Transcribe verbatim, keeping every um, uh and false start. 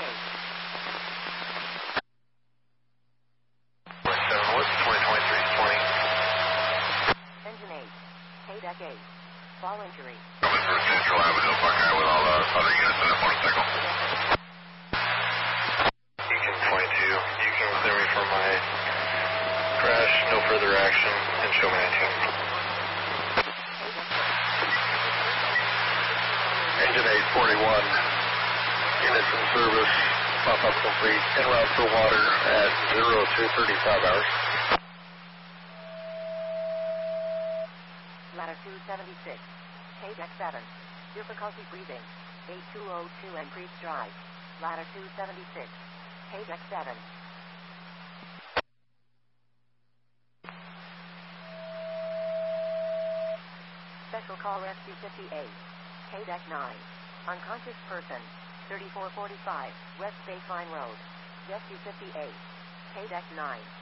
eight. seven Woods, twenty twenty-three, twenty. Engine eight. K-Deck eight. Fall injury. Coming for Central Avenue, Buckeye with all the other units in that motorcycle. Beacon twenty-two, you can clear me for my crash, no further action, and show me nineteen. Engine eight forty-one, units in service, pump up complete, en route for water at zero two thirty-five hours. Ladder two seventy-six. K-Deck seven. Difficulty breathing. eight two oh two and Creek Drive. Ladder two seventy-six. K-Deck seven. Special call Rescue fifty-eight. K-Deck nine. Unconscious person. thirty-four forty-five. West Baseline Road. Rescue fifty-eight. K-Deck nine.